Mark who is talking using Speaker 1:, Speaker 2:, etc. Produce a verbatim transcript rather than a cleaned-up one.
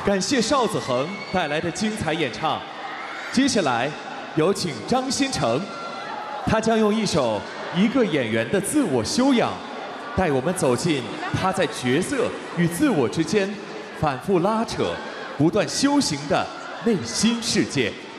Speaker 1: 感谢邵子恒带来的精彩演唱。接下来，有请张新成，他将用一首《一个演员的自我修养》，带我们走进他在角色与自我之间反复拉扯、不断修行的内心世界。